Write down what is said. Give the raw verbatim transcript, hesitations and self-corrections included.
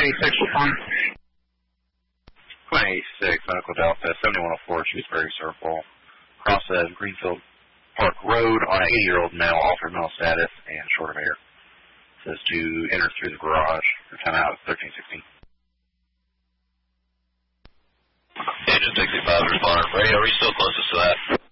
eighty-six will fine. Quinn eighty-six, Medical Delta, seventy-one oh four, Shrewsbury Circle, cross of Greenfield Park Road on an eighty-year-old male, altered mental status, and short of air. Says to enter through the garage. Your time out is thirteen sixteen. Agent sixty-five responding. Radio, are you still closest to that?